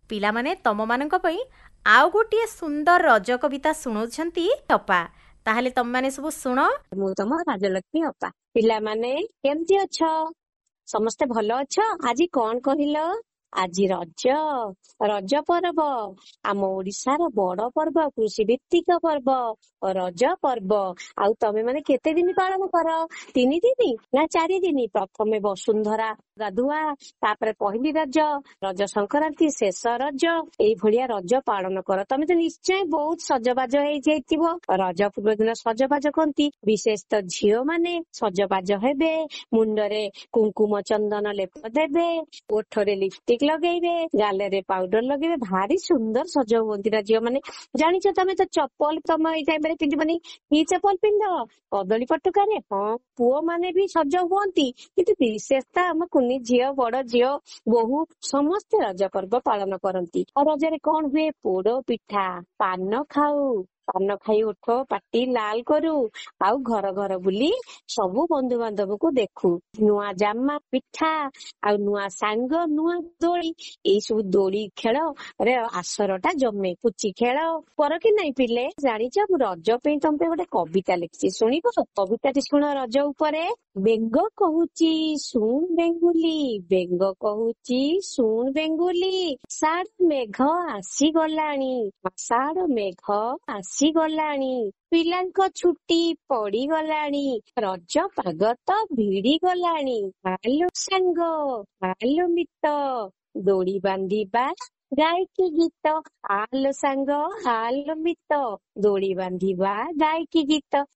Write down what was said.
ପିଲାମାନେ ତମମାନଙ୍କ ପାଇଁ ଆଉ ଗୋଟିଏ ସୁନ୍ଦର ରଜ କବିତା ଶୁଣଉଛନ୍ତି ଅପା। ତାହେଲେ ତମମାନେ ସବୁ ଶୁଣ। ମୁଁ ତମ ରାଜଲକ୍ଷ୍ମୀ ଅପା। ପିଲାମାନେ କେମିତି ଅଛ? ସମସ୍ତେ ଭଲ ଅଛ? ଆଜି କଣ କହିଲ? ଆଜି ରଜ ପର୍ବ। ଆମ ଓଡିଶାର ବଡ ପର୍ବ, କୃଷି ଭିତ୍ତିକ ପର୍ବ ରଜ ପର୍ବ। ଆଉ ତମେ ମାନେ କେତେ ଦିନ ପାଳନ କର? 3 ଦିନ ନା 4 ଦିନ? ପ୍ରଥମେ ବସୁନ୍ଧରା ଗାଧୁଆ, ତାପରେ ପହିଲି ରଜ, ରଜ ସଂକ୍ରାନ୍ତି, ଶେଷ ରଜ, ଏଇଭଳିଆ ରଜ ପାଳନ କର। ତମେ ତ ନିଶ୍ଚୟ ବହୁତ ସଜବାଜ ହେଇଯାଇଥିବ। ରଜ ପୂର୍ବ ଦିନ ସଜବାଜ କହନ୍ତି, ବିଶେଷ ତ ଝିଅ ମାନେ ସଜବାଜ ହେବେ, ମୁଣ୍ଡରେ କୁଙ୍କୁମ ଚନ୍ଦନ ଲେପ ଦେବେ, ଓଠରେ ଲିପଷ୍ଟିକ ଲଗେଇବେ, ଗାଲରେ ପାଉଡର ଲଗେଇବେ, ଭାରି ସୁନ୍ଦର ସଜ ହୁଅନ୍ତି ନା ଝିଅ ମାନେ। ଜାଣିଛ ତମେ ତ ଚପଲ ତମ ଏଇ ଟାଇମ ରେ ପିନ୍ଧିବନି। କି ଚପଲ ପିନ୍ଧ? କଦଳୀ ପଟୁକାରେ। ହଁ, ପୁଅ ମାନେ ବି ସଜ ହୁଅନ୍ତି, କିନ୍ତୁ ବିଶେଷ ତ ଆମ କୁନି ଝିଅ, ବଡ ଝିଅ, ବୋହୂ ସମସ୍ତେ ରଜ ପର୍ବ ପାଳନ କରନ୍ତି। ଆଉ ରଜରେ କଣ ହୁଏ? ପୋଡ ପିଠା, ପାନ ଖାଉ, ପାନ ଖାଇ ଓଠ ପାଟି ଲାଲ କରୁ, ଆଉ ଘର ଘର ବୁଲି ସବୁ ବନ୍ଧୁବାନ୍ଧବକୁ ଦେଖୁ। ନୂଆ ଜାମା, ପିଠା, ଆଉ ନୂଆ ସାଙ୍ଗ, ନୂଆ ଦୋଳି, ଏଇ ସବୁ ଦୋଳି ଖେଳରେ ଆସର ଟା ଜମେ। ପୁଚି ଖେଳ କର କି ନାଇଁ ପିଲେ? ଜାଣିଛ ମୁଁ ରଜ ପାଇଁ ତମ ପାଇଁ ଗୋଟେ କବିତା ଲେଖିଛି, ଶୁଣିବ? କବିତାଟି ଶୁଣ ରଜ ଉପରେ। ବେଙ୍ଗ କହୁଛି ଶୁଣ ବେଙ୍ଗୁଲି, ବେଙ୍ଗ କହୁଛି ଶୁଣ ବେଙ୍ଗୁଲି, ଆଷାଢ ମେଘ ଆସିଗଲାଣି, ଆଷାଢ ମେଘ ଆସିଗଲାଣି, ପିଲାଙ୍କ ଛୁଟି ପଡିଗଲାଣି, ରଜ ପାଗ ତ ଭିଡି ଗଲାଣି, ଆଲୋ ସାଙ୍ଗ ଆଲୋ ମିତ, ଦୋଳି ବାନ୍ଧିବା ଗାଇକି ଗୀତ। ଆଲୋ ସାଙ୍ଗ ଆଲୋ ମିତ, ଦୋଳି ବାନ୍ଧିବା ଗାଇକି ଗୀତ।